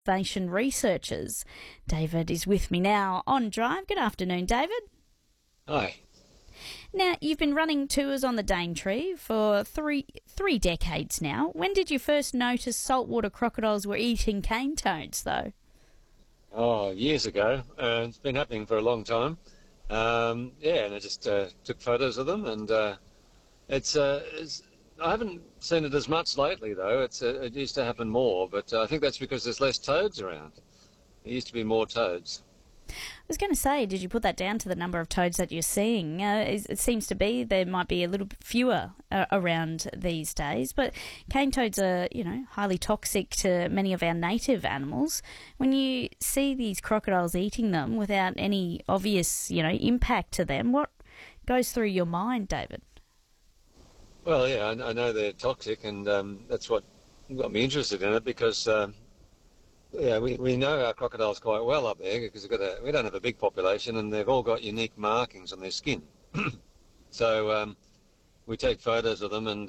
conservation researchers. David is with me now on Drive. Good afternoon, David. Hi. Now, you've been running tours on the Daintree for three decades now. When did you first notice saltwater crocodiles were eating cane toads, though? Oh, years ago. It's been happening for a long time. And I just took photos of them, and it's I haven't seen it as much lately, though. It used to happen more, but I think that's because there's less toads around. There used to be more toads. I was going to say, did you put that down to the number of toads that you're seeing? It seems to be there might be a little bit fewer around these days, but cane toads are, highly toxic to many of our native animals. When you see these crocodiles eating them without any obvious, impact to them, what goes through your mind, David? Well, yeah, I know they're toxic, and that's what got me interested in it, because we know our crocodiles quite well up there, because we don't have a big population, and they've all got unique markings on their skin. So we take photos of them, and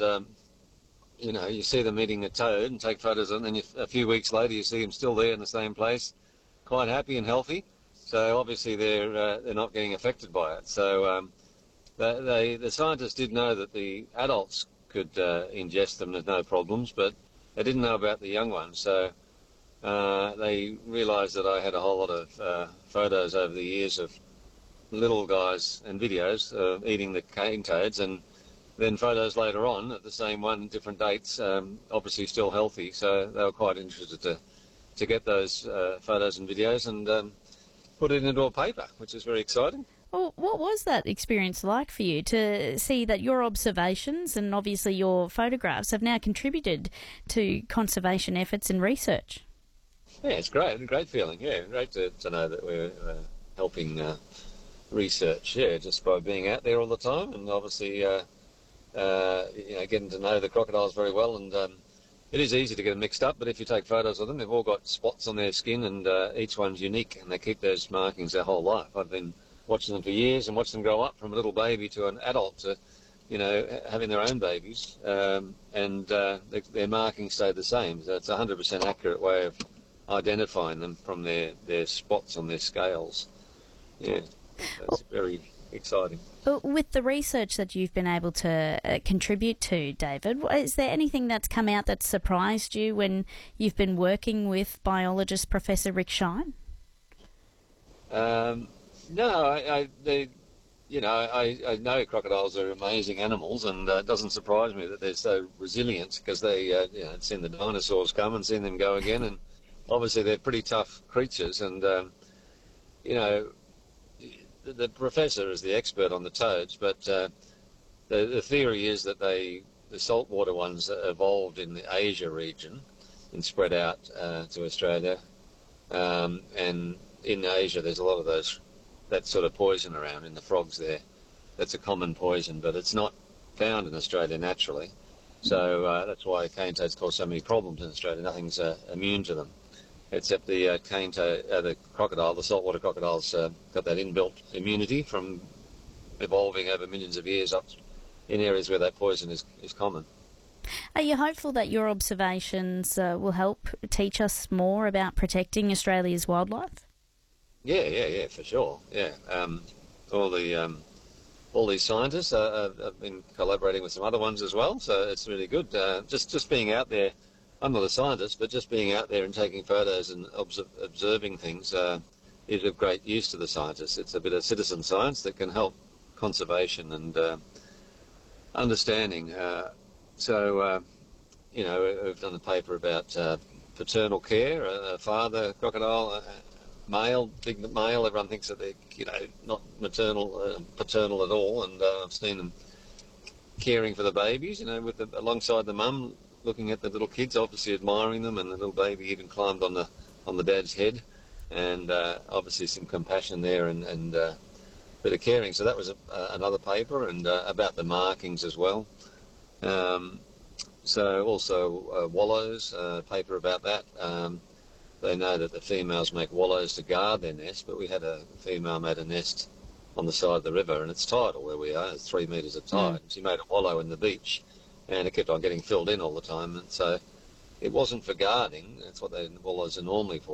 you see them eating a toad and take photos of them, and a few weeks later you see them still there in the same place, quite happy and healthy. So obviously they're not getting affected by it. So the scientists did know that the adults could ingest them with no problems, but they didn't know about the young ones. So they realised that I had a whole lot of photos over the years of little guys and videos of eating the cane toads, and then photos later on at the same one, different dates, obviously still healthy. So they were quite interested to get those photos and videos and put it into a paper, which is very exciting. Well, what was that experience like for you to see that your observations and obviously your photographs have now contributed to conservation efforts and research? Yeah, it's great. A great feeling. Yeah, great to know that we're helping research. Yeah, just by being out there all the time, and obviously, getting to know the crocodiles very well. And it is easy to get them mixed up, but if you take photos of them, they've all got spots on their skin, and each one's unique, and they keep those markings their whole life. I've been watching them for years and watching them grow up from a little baby to an adult to, having their own babies, and their markings stay the same. So it's a 100% accurate way of identifying them from their spots on their scales. Yeah, that's very exciting. With the research that you've been able to contribute to, David, is there anything that's come out that surprised you when you've been working with biologist Professor Rick Shine? No, I know crocodiles are amazing animals, and it doesn't surprise me that they're so resilient, because they, seen the dinosaurs come and seen them go again, and obviously they're pretty tough creatures. And the professor is the expert on the toads, but the theory is that the saltwater ones evolved in the Asia region and spread out to Australia, and in Asia there's a lot of that sort of poison around in the frogs there. That's a common poison, but it's not found in Australia naturally. So that's why cane toads cause so many problems in Australia. Nothing's immune to them, except the the crocodile. The saltwater crocodiles got that inbuilt immunity from evolving over millions of years up in areas where that poison is common. Are you hopeful that your observations will help teach us more about protecting Australia's wildlife? Yeah, for sure. Yeah, all these scientists have been collaborating with some other ones as well, so it's really good. Just being out there. I'm not a scientist, but just being out there and taking photos and observing things is of great use to the scientists. It's a bit of citizen science that can help conservation and understanding. We've done a paper about paternal care, a father crocodile, male, big male. Everyone thinks that they're, not paternal at all, and I've seen them caring for the babies, alongside the mum, looking at the little kids, obviously admiring them, and the little baby even climbed on the dad's head, and obviously some compassion there and a bit of caring. So that was another paper, and about the markings as well. So also wallows, a paper about that. They know that the females make wallows to guard their nest, but we had a female made a nest on the side of the river, and it's tidal where we are. It's 3 metres of tide. She made a wallow in the beach, and it kept on getting filled in all the time. And so it wasn't for guarding. That's what the wallows are normally for.